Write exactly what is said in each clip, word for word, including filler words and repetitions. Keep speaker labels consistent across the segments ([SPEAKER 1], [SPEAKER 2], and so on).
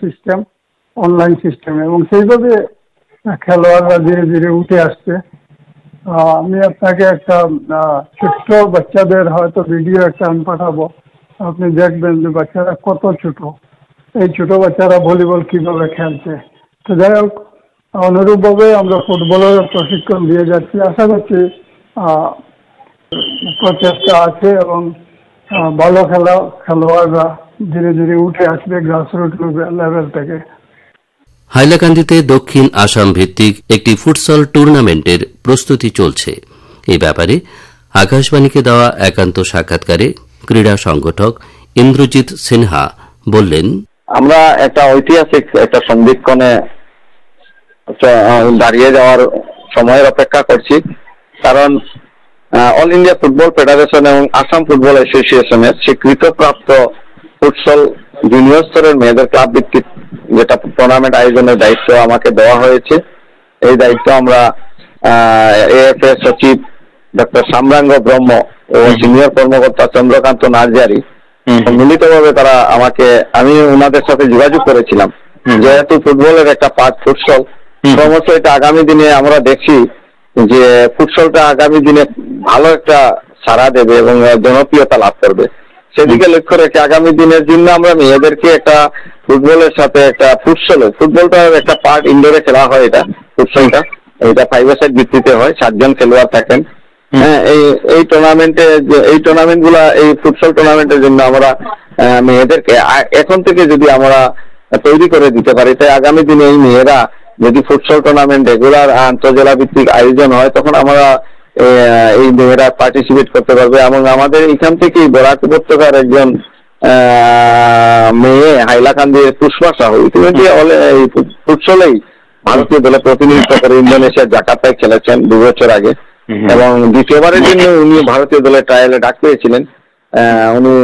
[SPEAKER 1] System, online system, এবং সেইভাবে খেলোয়াড়রা ধীরে ধীরে উঠে আসছে। আমি আপনাকে একটা ছোট্ট বাচ্চাদের হয়তো ভিডিও একটা আমি পাঠাবো, আপনি দেখবেন যে বাচ্চারা কত ছোট, এই ছোট বাচ্চারা ভলিবল কিভাবে খেলছে। তো যাই হোক, অনুরূপভাবে আমরা ফুটবলের প্রশিক্ষণ দিয়ে যাচ্ছি। আশা করছি প্রচেষ্টা আছে এবং ভালো খেলা খেলোয়াড়রা ধীরে ধীরে উঠে আসবে গ্রাসরুট লেভেল থেকে।
[SPEAKER 2] হাইলাকান্দিতে দক্ষিণ আসাম ভিত্তিক একটি ফুটসল টুর্নামেন্টের প্রস্তুতি চলছে। এই ব্যাপারে আকাশবাণীকে দেওয়া একান্ত সাক্ষাৎকারে ক্রীড়া সংগঠক ইন্দ্রজিৎ সিনহা বললেন,
[SPEAKER 3] আমরা একটা ঐতিহাসিক একটা সন্ধিক্ষণে দাঁড়িয়ে যাওয়ার সময়ের অপেক্ষা করছি, কারণ অল ইন্ডিয়া ফুটবল ফেডারেশন এবং আসাম ফুটবল অ্যাসোসিয়েশনের স্বীকৃতপ্রাপ্ত ফুটসল জুনিয়র স্তরের মেয়েদের ক্লাব ভিত্তিক যেটা টুর্নামেন্ট আয়োজনের দায়িত্ব আমাকে দেওয়া হয়েছে। এই দায়িত্ব আমরা এএফএ সচিব ডক্টর সাম্রাঙ্গ ব্রহ্ম ও সিনিয়র কর্মকর্তা চন্দ্রকান্ত নার্জারি মিলিতভাবে তারা আমাকে, আমি ওনাদের সাথে যোগাযোগ করেছিলাম, যেহেতু ফুটবলের একটা পার্ট ফুটসল, ক্রমশ এটা আগামী দিনে আমরা দেখছি যে ফুটসলটা আগামী দিনে ভালো একটা সাড়া দেবে এবং জনপ্রিয়তা লাভ করবে। সেদিকে লক্ষ্য রেখে আগামী দিনের জন্য আমরা মেয়েদেরকে একটা ফুটবলের সাথে একটা ফুটসলে, ফুটবলটা একটা পার্ট ইনডোরে খেলা হয়, এটা ফুটসলটা এটা ফাইভ এ সাইড ভিত্তিতে হয়, সাতজন খেলোয়াড় থাকেন। হ্যাঁ, এই এই টুর্নামেন্টে এই টুর্নামেন্ট গুলা এই ফুটসল টুর্নামেন্টের জন্য আমরা মেয়েদেরকে এখন থেকে যদি আমরা তৈরি করে দিতে পারি, তাই আগামী দিনে এই মেয়েরা যদি ফুটসল টুর্নামেন্ট রেগুলার আন্তঃজেলা ভিত্তিক আয়োজন হয়, তখন আমরা এই মেয়েরা পার্টিসিপেট করতে পারবে। এবং আমাদের এখান থেকেই বরাক উপত্যকার একজন মেয়ে হাইলাকান্দির পুষ্পা সাহু ইতিমধ্যে এই ফুটসলেই ভারতীয় দলে প্রতিনিধিত্ব করে ইন্দোনেশিয়ার জাকার্তায় খেলেছেন দু বছর আগে, এবং দ্বিতীয়বারের জন্য উনি ভারতীয় দলের ট্রায়ালে ডাক পেয়েছিলেন। উনি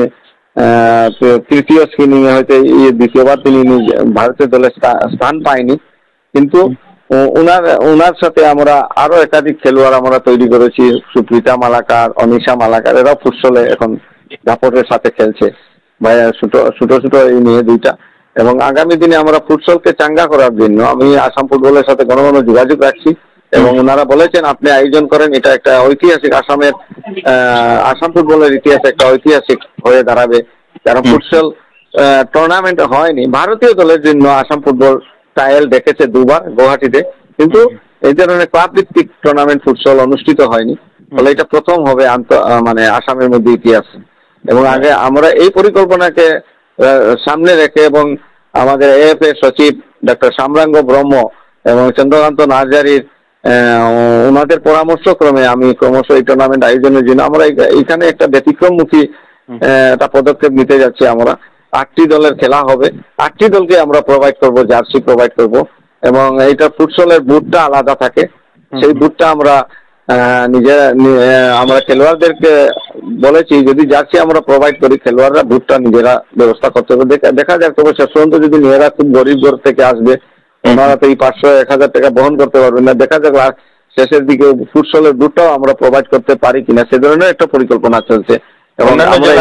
[SPEAKER 3] তৃতীয় স্ক্রিনিং এ হয়তো দ্বিতীয়বার তিনি ভারতীয় দলের স্থান পায়নি, কিন্তু ওনার ওনার সাথে আমরা আরো একাধিক খেলোয়াড় আমরা তৈরি করেছি। সুপ্রিতা মালাকার, অনিশা মালাকার, এরাও ফুটসলে এখন দাপটের সাথে খেলছে, ভাইয়া ছোট ছোট ছোট এই মেয়ে দুইটা। এবং আগামী দিনে আমরা ফুটসলকে চাঙ্গা করার জন্য আমি আসাম ফুটবলের সাথে ঘন ঘন যোগাযোগ রাখছি, এবং ওনারা বলেছেন আপনি আয়োজন করেন, এটা একটা ঐতিহাসিক আসামের আসাম ফুটবলের ইতিহাসে একটা ঐতিহাসিক হয়ে দাঁড়াবে। কারণ ফুটসল টুর্নামেন্ট হয়নি, ভারতীয় দলের জন্য আসাম ফুটবল ট্রায়াল ডেকেছে দুবার গুয়াহাটিতে, কিন্তু এই ধরনের ক্লাব ভিত্তিক টুর্নামেন্ট ফুটসল অনুষ্ঠিত হয়নি, ফলে এটা প্রথম হবে মানে আসামের মধ্যে ইতিহাস। এবং আগে আমরা এই পরিকল্পনাকে সামনে রেখে এবং আমাদের এএফএ সচিব ডক্টর সাম্রাঙ্গ ব্রহ্ম এবং চন্দ্রকান্ত নার্জারির ওনাদের পরামর্শ ক্রমে আমি ক্রমশ এই টুর্নামেন্ট আয়োজনের জন্য আমরা এখানে একটা ব্যতিক্রমমুখী একটা পদক্ষেপ নিতে যাচ্ছি। আমরা আটটি দলের খেলা হবে, আটটি দলকে আমরা প্রোভাইড করব, জার্সি প্রোভাইড করব, এবং এইটা ফুটসলের বুটটা আলাদা থাকে, সেই বুটটা আমরা নিজেরা আমরা খেলোয়াড়দেরকে বলেছি যদি জার্সি আমরা প্রোভাইড করি, খেলোয়াড়রা বুটটা নিজেরা ব্যবস্থা করতে হবে। দেখা যাক, তবে শেষ পর্যন্ত যদি মেয়েরা খুব গরিব ঘর থেকে আসবে, ওনারা তো এই পাঁচশো এক হাজার টাকা বহন করতে পারবেন না, দেখা যাক শেষের দিকে ফুটসলের বুটটাও আমরা প্রোভাইড করতে পারি কিনা, সে ধরনের একটা পরিকল্পনা চলছে। এবং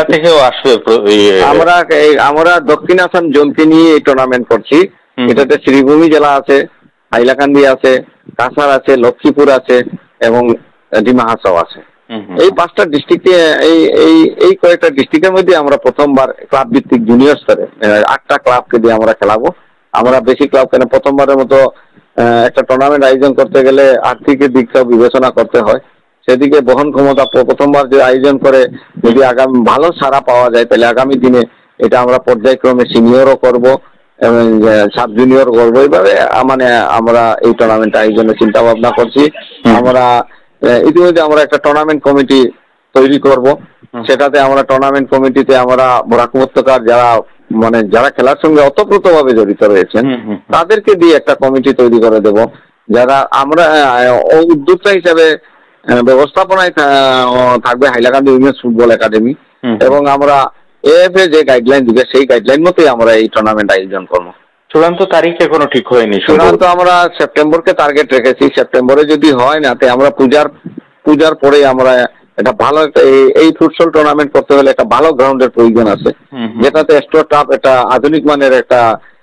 [SPEAKER 3] আমরা আমরা দক্ষিণ আসাম জোনকে নিয়ে এই টুর্নামেন্ট করছি। এটাতে শ্রীভূমি জেলা আছে, হাইলাকান্দি আছে, কাছাড় আছে, লক্ষ্মীপুর আছে এবং ডিমা হাসাও আছে। এই পাঁচটা ডিস্ট্রিক্টে এই এই এই কয়েকটা ডিস্ট্রিক্টের মধ্যে আমরা প্রথমবার ক্লাব ভিত্তিক জুনিয়র স্তরে আটটা ক্লাবকে দিয়ে আমরা খেলাবো। আমরা বেশি ক্লাব কেন, প্রথমবারের মতো একটা টুর্নামেন্ট আয়োজন করতে গেলে আর্থিক দিকটাও বিবেচনা করতে হয়, সেদিকে বহন ক্ষমতা প্রথমবার যে আয়োজন করে যদি আগামী ভালো সাড়া পাওয়া যায়, তাহলে আগামী দিনে এটা আমরা পর্যায়ক্রমে সিনিয়রও করব এবং সাব জুনিয়র করবো। এইভাবে মানে আমরা এই টুর্নামেন্ট আয়োজনের চিন্তা ভাবনা করছি। আমরা ইতিমধ্যে আমরা একটা টুর্নামেন্ট কমিটি তৈরি করব, সেটাতে আমরা টুর্নামেন্ট কমিটিতে আমরা বরাক উপত্যকার যারা মানে যারা খেলার সঙ্গে ওতপ্রোতভাবে জড়িত রয়েছেন তাদেরকে দিয়ে একটা কমিটি তৈরি করে দেব, যারা আমরা উদ্যোক্তা হিসাবে ব্যবস্থাপনায় থাকবে হাইলাকান্দি উইমেন্স ফুটবল একাডেমি, এবং আমরা এএফএ যে গাইডলাইন দিবে সেই গাইডলাইন মতোই আমরা এই টুর্নামেন্ট আয়োজন করবো।
[SPEAKER 4] চূড়ান্ত তারিখ এখনো ঠিক হয়নি,
[SPEAKER 3] চূড়ান্ত আমরা সেপ্টেম্বরকে টার্গেট রেখেছি। সেপ্টেম্বরে যদি হয় না, তাই আমরা পূজার পূজার পরে আমরা এটা ভালো একটা এই ফুটসল টুর্নামেন্ট করতে হলে একটা ভালো গ্রাউন্ডের প্রয়োজন আছে, যেটাতে স্টোর টাপ একটা আধুনিক মানের একটা